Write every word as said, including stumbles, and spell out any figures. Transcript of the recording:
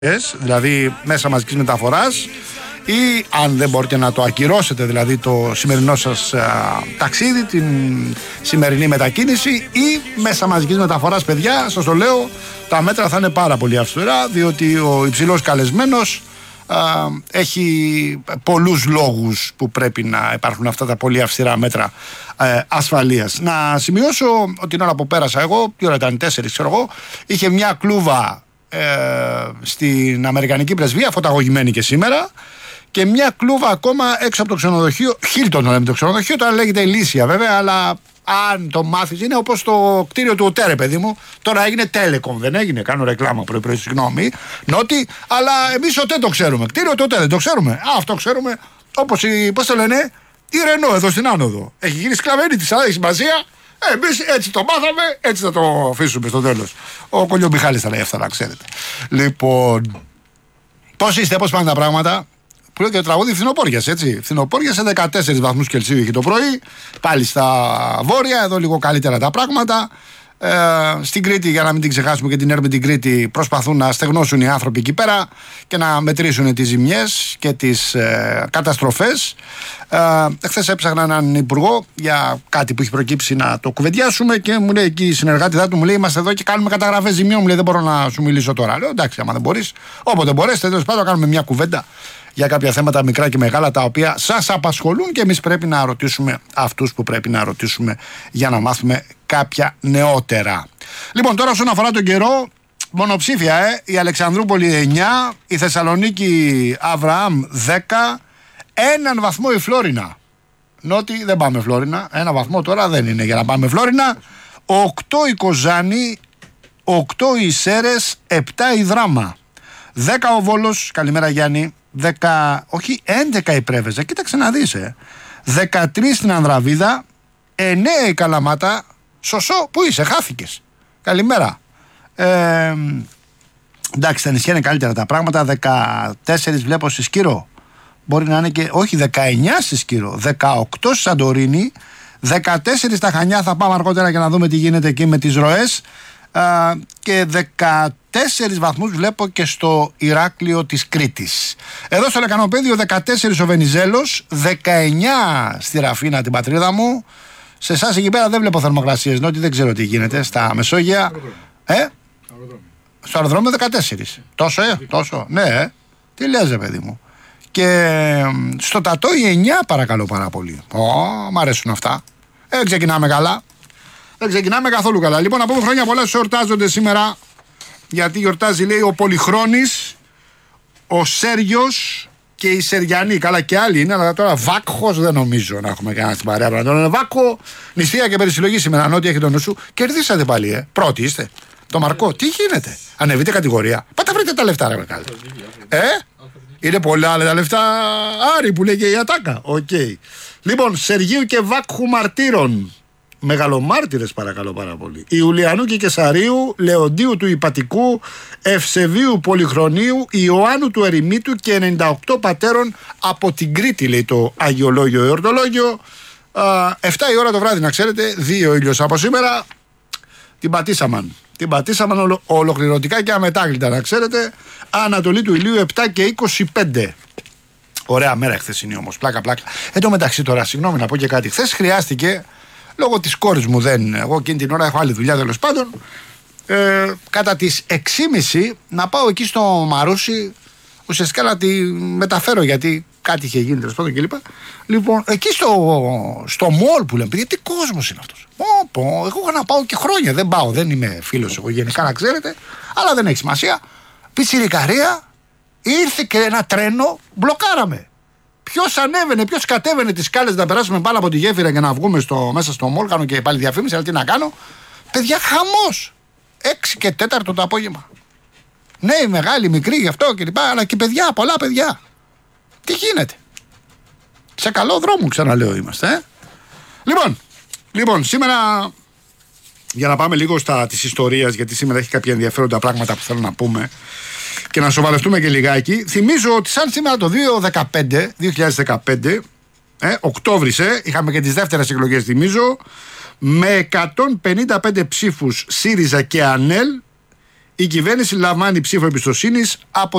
δηλαδή μέσα μαζικής μεταφοράς, ή αν δεν μπορείτε να το ακυρώσετε, δηλαδή το σημερινό σας α, ταξίδι, την σημερινή μετακίνηση, ή μέσα μαζικής μεταφοράς, παιδιά, σας το λέω, τα μέτρα θα είναι πάρα πολύ αυστηρά, διότι ο υψηλός καλεσμένος α, έχει πολλούς λόγους που πρέπει να υπάρχουν αυτά τα πολύ αυστηρά μέτρα ε, ασφαλείας. Να σημειώσω ότι την ώρα που πέρασα εγώ, τι ώρα ήταν, τέσσερις ξέρω εγώ, είχε μια κλούβα ε, στην Αμερικανική πρεσβεία, φωταγωγημένη και σήμερα, και μια κλούβα ακόμα έξω από το ξενοδοχείο, Χίλτον λέμε το ξενοδοχείο, τώρα λέγεται Ηλίσια βέβαια, αλλά αν το μάθεις είναι όπως το κτίριο του ΟΤΕ, παιδί μου. Τώρα έγινε Telecom, δεν έγινε, κάνω ρεκλάμα πρωί-πρωί, συγγνώμη, Νότι, αλλά εμείς ΟΤΕ το ξέρουμε, κτίριο του ΟΤΕ δεν το ξέρουμε. Α, αυτό ξέρουμε, όπως η, πώς το λένε, η Ρενό εδώ στην άνοδο. Έχει γίνει σκλαβένη της, αλλά έχει σημασία. Ε, εμείς έτσι το μάθαμε, έτσι θα το αφήσουμε στο τέλος. Ο Κολιομπιχάλης θα λέει αυτά, να ξέρετε. Λοιπόν, πώς είστε, πώς πάνε τα πράγματα? Που λέει και το τραγούδι Φθινοπόρειας, έτσι. Φθινοπόρειας σε δεκατέσσερις βαθμούς Κελσίου είχε το πρωί. Πάλι στα βόρεια, εδώ λίγο καλύτερα τα πράγματα. Ε, στην Κρήτη, για να μην την ξεχάσουμε και την Έρμη την Κρήτη, προσπαθούν να στεγνώσουν οι άνθρωποι εκεί πέρα και να μετρήσουν τις ζημιές και τις ε, καταστροφές. Ε, Εχθές έψαχνα έναν υπουργό για κάτι που έχει προκύψει να το κουβεντιάσουμε και μου λέει εκεί η συνεργάτη του, μου λέει: είμαστε εδώ και κάνουμε καταγραφές ζημιών. Μου λέει: δεν μπορώ να σου μιλήσω τώρα. Λέω: εντάξει, άμα δεν μπορείς, όποτε μπορέσετε, τέλος πάντων, κάνουμε μια κουβέντα για κάποια θέματα μικρά και μεγάλα τα οποία σας απασχολούν και εμείς πρέπει να ρωτήσουμε αυτούς που πρέπει να ρωτήσουμε για να μάθουμε κάποια νεότερα. Λοιπόν, τώρα όσον αφορά τον καιρό, μονοψήφια, ε, η Αλεξανδρούπολη εννιά, η Θεσσαλονίκη Αβραάμ δέκα, έναν βαθμό η Φλόρινα. Νότι δεν πάμε Φλόρινα, ένα βαθμό τώρα δεν είναι για να πάμε Φλόρινα. οκτώ η Κοζάνη, οκτώ οι Σέρες, επτά η Δράμα, δέκα ο Βόλος, καλημέρα Γιάννη, δέκα, όχι έντεκα η Πρέβεζα, κοίταξε να δεις, ε. δεκατρία στην Ανδραβίδα, εννέα η Καλαμάτα. Σωσό, πού είσαι, χάθηκες? Καλημέρα. Ε, εντάξει, στα νησιά είναι καλύτερα τα πράγματα. δεκατέσσερα βλέπω στη Σκύρο. Μπορεί να είναι και, όχι, δεκαεννέα στη Σκύρο, δεκαοκτώ στη Σαντορίνη, δεκατέσσερα στα Χανιά. Θα πάμε αργότερα για να δούμε τι γίνεται εκεί με τις ροές. Uh, και δεκατέσσερις βαθμούς βλέπω και στο Ηράκλειο της Κρήτης. Εδώ στο Λεκανοπέδιο δεκατέσσερα ο Βενιζέλος, δεκαεννέα στη Ραφίνα, την πατρίδα μου. Σε εσάς εκεί πέρα δεν βλέπω θερμοκρασίες, Νότι δεν ξέρω τι γίνεται στα Μεσόγεια. Ε? Στο αεροδρόμιο δεκατέσσερα. Τόσο, ε, τόσο. Ναι, ε. Τι λες, παιδί μου. Και στο Τατόι εννέα, παρακαλώ πάρα πολύ. Ω, μ' αρέσουν αυτά. Ε, ξεκινάμε καλά. Δεν ξεκινάμε καθόλου καλά. Λοιπόν, να πούμε χρόνια πολλά, εορτάζονται σήμερα. Γιατί γιορτάζει, λέει, ο Πολυχρόνης, ο Σέργιος και η Σεριανή. Καλά, και άλλοι είναι, αλλά τώρα Βάκχος δεν νομίζω να έχουμε κανένα στην παρέα. Να τον λένε Βάκχο, νηστεία και περισυλλογή σήμερα. Νότι έχει τον νου σου. Κερδίσατε πάλι, ε. Πρώτοι είστε. Το Μαρκό, τι γίνεται? Ανεβείτε κατηγορία. Πάτε βρείτε τα λεφτά, ρε μεγάλα. Ε, είναι πολλά άλλα τα λεφτά. Άρη που λέγε η Ατάκα. Οκ. Okay. Λοιπόν, Σεργίου και Βάκχου Μαρτύρων. Μεγαλομάρτυρες, παρακαλώ πάρα πολύ. Ιουλιανού και Κεσαρίου, Λεοντίου του Ιπατικού, Ευσεβίου Πολυχρονίου, Ιωάννου του Ερημίτου και ενενήντα οκτώ πατέρων από την Κρήτη, λέει το Αγιολόγιο Εορτολόγιο. εφτά η ώρα το βράδυ, να ξέρετε, δύο ήλιος από σήμερα. Την πατήσαμαν. Την πατήσαμαν ολο, ολοκληρωτικά και αμετάκλητα, να ξέρετε. Ανατολή του ηλίου επτά και είκοσι πέντε. Ωραία μέρα χθεσινή όμως, πλάκα πλάκα. Εν τω μεταξύ τώρα, συγγνώμη να πω και κάτι. Χθες χρειάστηκε, λόγω της κόρης μου, δεν, εγώ εκείνη την ώρα έχω άλλη δουλειά τέλος πάντων, ε, κατά τις έξι και μισή να πάω εκεί στο Μαρούσι, ουσιαστικά να τη μεταφέρω γιατί κάτι είχε γίνει τέλος πάντων κλπ. Λοιπόν, εκεί στο, στο μολ που λέμε, γιατί κόσμος είναι αυτός. Πω, πω, εγώ είχα να πάω και χρόνια, δεν πάω, δεν είμαι φίλος εγώ γενικά, να ξέρετε, αλλά δεν έχει σημασία. Πιτσιρικαρία, ήρθε και ένα τρένο, μπλοκάραμε. Ποιος ανέβαινε, ποιος κατέβαινε τις σκάλες να περάσουμε πάνω από τη γέφυρα για να βγούμε στο, μέσα στο μόλ. Κάνω και πάλι διαφήμιση, αλλά τι να κάνω. Παιδιά, χαμός. Έξι και τέταρτο το απόγευμα. Ναι, μεγάλη, μικρή, γι' αυτό και λοιπά, αλλά και παιδιά, πολλά παιδιά. Τι γίνεται? Σε καλό δρόμο, ξαναλέω, είμαστε. Ε? Λοιπόν, λοιπόν, σήμερα, για να πάμε λίγο στα της ιστορίας, γιατί σήμερα έχει κάποια ενδιαφέροντα πράγματα που θέλω να πούμε και να σοβαρευτούμε και λιγάκι. Θυμίζω ότι σαν σήμερα το δύο χιλιάδες δεκαπέντε, ε, Οκτώβρης, ε, είχαμε και τις δεύτερες εκλογές, θυμίζω, με εκατόν πενήντα πέντε ψήφους ΣΥΡΙΖΑ και ΑΝΕΛ, Η κυβέρνηση λαμβάνει ψήφο εμπιστοσύνης από